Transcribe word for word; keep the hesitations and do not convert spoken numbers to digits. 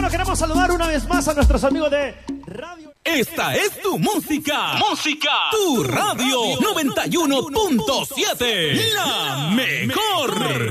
Bueno, queremos saludar una vez más a nuestros amigos de Radio. Esta es tu música. Música. Tu radio noventa y uno punto siete. La mejor.